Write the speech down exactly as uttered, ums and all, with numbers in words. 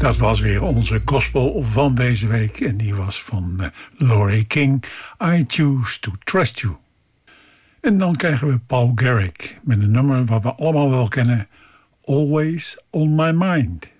Dat was weer onze gospel van deze week. En die was van uh, Laurie King. I Choose to Trust You. En dan krijgen we Paul Garrick met een nummer wat we allemaal wel kennen. Always on My Mind.